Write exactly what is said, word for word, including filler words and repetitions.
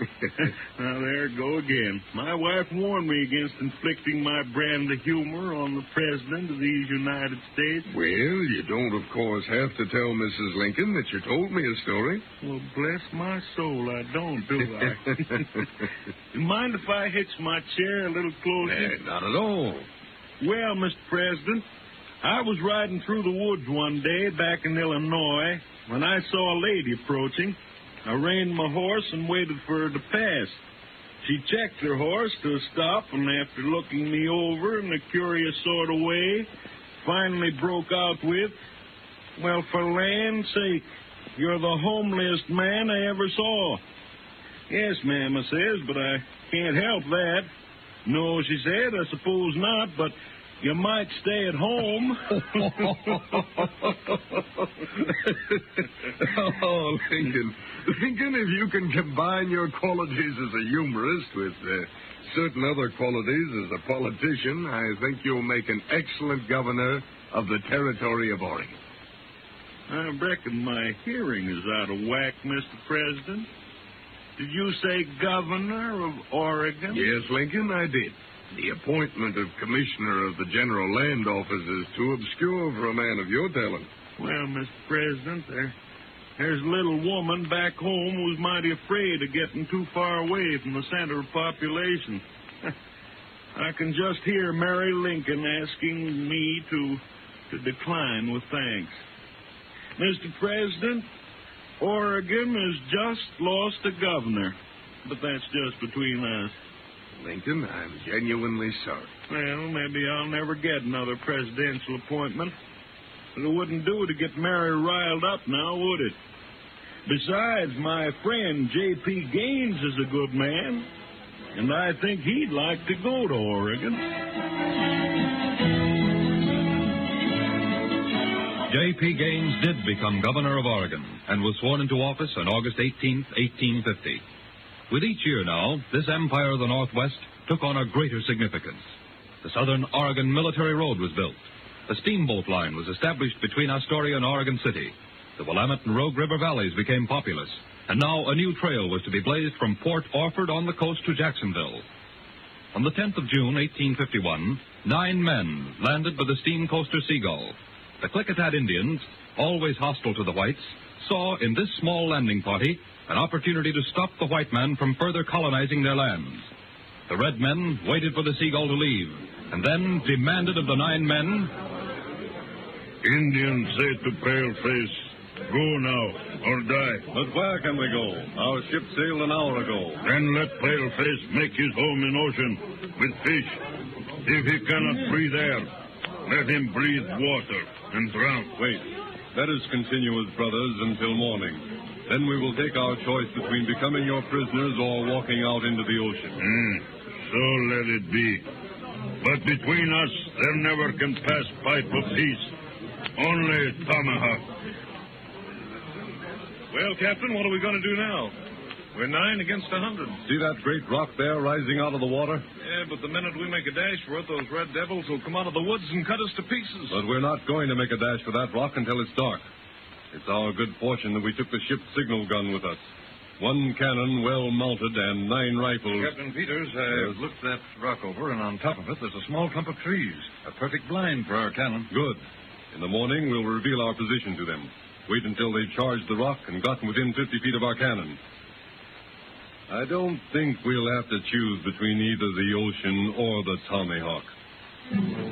Now, there I go again. My wife warned me against inflicting my brand of humor on the President of these United States. Well, you don't, of course, have to tell Missus Lincoln that you told me a story. Well, bless my soul, I don't, do I? You mind if I hitch my chair a little closer? Eh, not at all. Well, Mister President, I was riding through the woods one day back in Illinois when I saw a lady approaching. I reined my horse and waited for her to pass. She checked her horse to a stop, and after looking me over in a curious sort of way, finally broke out with, "Well, for land's sake, you're the homeliest man I ever saw." "Yes, ma'am," I says, "but I can't help that." "No," she said, "I suppose not, but you might stay at home." Oh, Lincoln. Lincoln, if you can combine your qualities as a humorist with uh, certain other qualities as a politician, I think you'll make an excellent governor of the territory of Oregon. I reckon my hearing is out of whack, Mister President. Did you say governor of Oregon? Yes, Lincoln, I did. The appointment of commissioner of the General Land Office is too obscure for a man of your talent. Well, Mister President, there, there's a little woman back home who's mighty afraid of getting too far away from the center of population. I can just hear Mary Lincoln asking me to, to decline with thanks. Mister President, Oregon has just lost a governor, but that's just between us. Lincoln, I'm genuinely sorry. Well, maybe I'll never get another presidential appointment. But it wouldn't do to get Mary riled up now, would it? Besides, my friend J P Gaines is a good man, and I think he'd like to go to Oregon. J P Gaines did become governor of Oregon and was sworn into office on August eighteenth, eighteen fifty. With each year now, this empire of the Northwest took on a greater significance. The Southern Oregon Military Road was built. A steamboat line was established between Astoria and Oregon City. The Willamette and Rogue River valleys became populous, and now a new trail was to be blazed from Port Orford on the coast to Jacksonville. On the tenth of June, eighteen fifty-one, nine men landed with the steam coaster Seagull. The Klickitat Indians, always hostile to the whites, saw in this small landing party an opportunity to stop the white man from further colonizing their lands. The red men waited for the Seagull to leave, and then demanded of the nine men, "Indians say to Paleface, go now or die." "But where can we go? Our ship sailed an hour ago." "Then let Paleface make his home in ocean with fish. If he cannot breathe air, let him breathe water and drown." "Wait. Let us continue as brothers until morning. Then we will take our choice between becoming your prisoners or walking out into the ocean." Mm, so let it be. But between us, there never can pass pipe of peace. Only tomahawk. Well, Captain, what are we going to do now? We're nine against a hundred. See that great rock there rising out of the water? Yeah, but the minute we make a dash for it, those red devils will come out of the woods and cut us to pieces. But we're not going to make a dash for that rock until it's dark. It's our good fortune that we took the ship's signal gun with us. One cannon well mounted and nine rifles. Captain Peters, I've looked that rock over, and on top of it there's a small clump of trees. A perfect blind for our cannon. Good. In the morning, we'll reveal our position to them. Wait until they've charged the rock and gotten within fifty feet of our cannon. I don't think we'll have to choose between either the ocean or the tomahawk.